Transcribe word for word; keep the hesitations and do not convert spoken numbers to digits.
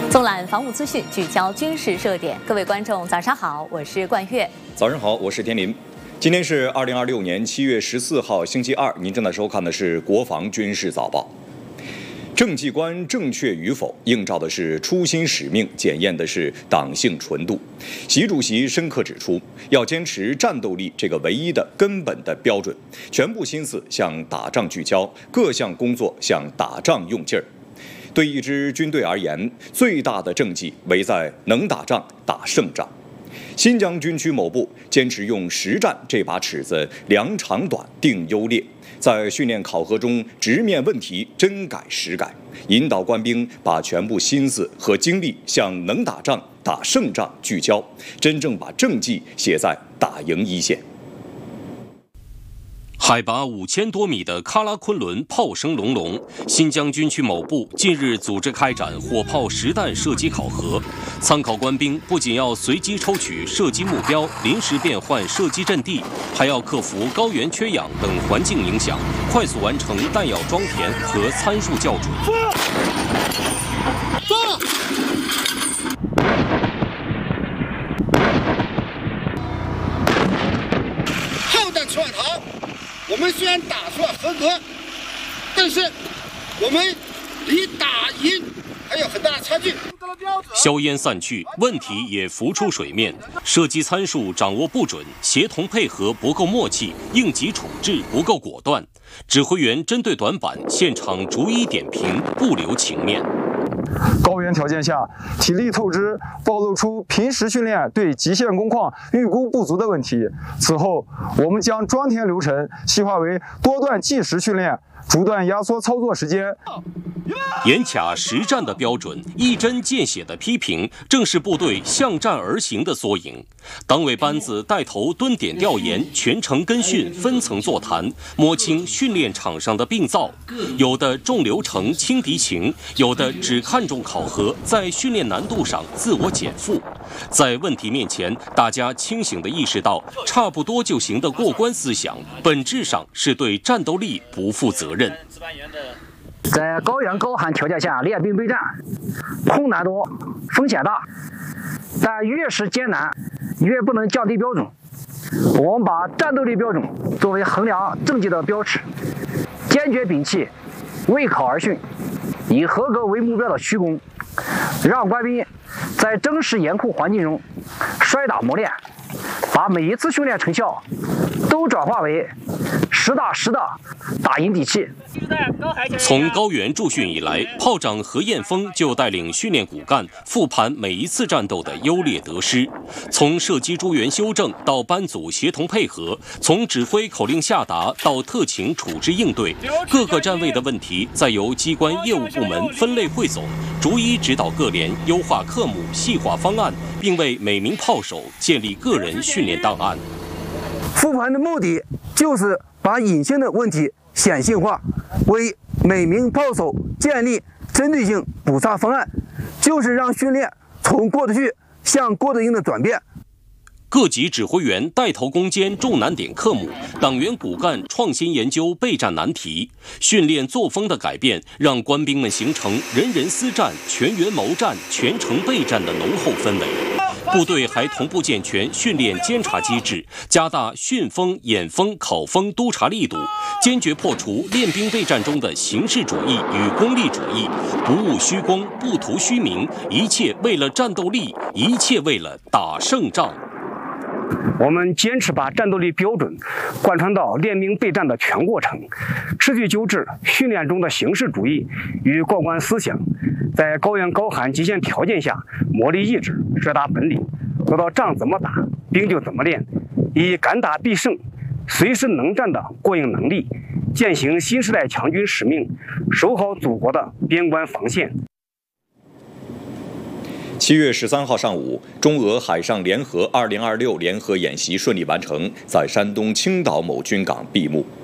纵览防务资讯，聚焦军事热点。各位观众，早上好，我是冠月。 早上好，我是天林。今天是二零二六年七月十四号，星期二。您正在收看的是国防军事早报。政绩观正确与否，映照的是初心使命，检验的是党性纯度。习主席深刻指出，要坚持战斗力这个唯一的根本的标准，全部心思向打仗聚焦，各项工作向打仗用劲儿。对一支军队而言，最大的政绩唯在能打仗、打胜仗。新疆军区某部坚持用实战这把尺子量长短、定优劣，在训练考核中直面问题、真改实改，引导官兵把全部心思和精力向能打仗、打胜仗聚焦，真正把政绩写在打赢一线。 海拔五千多米的喀拉昆仑炮声隆隆，新疆军区某部近日组织开展火炮实弹射击考核。参考官兵不仅要随机抽取射击目标，临时变换射击阵地，还要克服高原缺氧等环境影响，快速完成弹药装填和参数校准。 炮弹出膛。我们虽然打出了合格，但是我们离打赢还有很大的差距。 硝烟散去，问题也浮出水面，射击参数掌握不准，协同配合不够默契，应急处置不够果断。指挥员针对短板，现场逐一点评，不留情面。 高原条件下，体力透支暴露出平时训练对极限工况预估不足的问题。此后，我们将装填流程细化为多段计时训练，逐段压缩操作时间。 严卡实战的标准，一针见血的批评，正是部队向战而行的缩影。党委班子带头蹲点调研，全程跟训，分层座谈，摸清训练场上的病灶。有的重流程轻敌情，有的只看重考核，在训练难度上自我减负。在问题面前，大家清醒地意识到，差不多就行的过关思想，本质上是对战斗力不负责任。 在高原高寒条件下练兵备战，困难多，风险大，但越是艰难，越不能降低标准。我们把战斗力标准作为衡量政绩的标尺，坚决摒弃为考而训、以合格为目标的虚功，让官兵在真实严酷环境中摔打磨练，把每一次训练成效都转化为实打实的打赢底气。 从高原驻训以来，炮长何彦峰就带领训练骨干复盘每一次战斗的优劣得失，从射击诸元修正到班组协同配合，从指挥口令下达到特情处置应对，各个站位的问题再由机关业务部门分类汇总，逐一指导各连优化科目、细化方案，并为每名炮手建立个人训练档案。 复盘的目的就是把隐性的问题显性化，为每名炮手建立针对性补差方案，就是让训练从过得去向过得赢的转变。 各级指挥员带头攻坚重难点科目，党员骨干创新研究备战难题，训练作风的改变，让官兵们形成人人思战、全员谋战、全程备战的浓厚氛围。部队还同步健全训练监察机制，加大训风、演风、考风督察力度，坚决破除练兵备战中的形式主义与功利主义，不务虚功，不图虚名，一切为了战斗力，一切为了打胜仗。 我们坚持把战斗力标准贯穿到练兵备战的全过程，持续纠治训练中的形式主义与过关思想，在高原高寒极限条件下磨砺意志、摔打本领，做到仗怎么打，兵就怎么练，以敢打必胜、随时能战的过硬能力，践行新时代强军使命，守好祖国的边关防线。 七月十三号上午，中俄海上联合二零二六联合演习顺利完成，在山东青岛某军港闭幕。